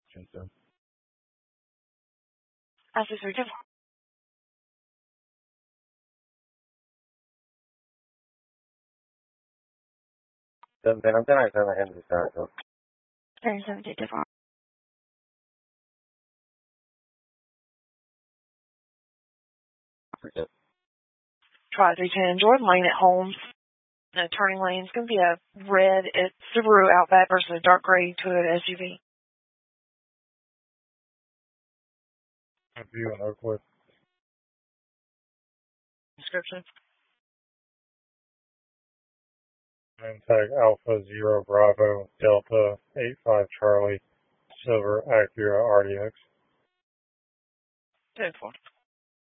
So. That's just ridiculous. Then I'm gonna hand this out. Very something different. Try 310 Jordan Lane at Holmes. The turning lane is going to be a red Subaru Outback versus a dark gray Toyota SUV. View on Oakwood. Description. And tag Alpha Zero Bravo Delta 85 Charlie Silver Acura RDX. Good.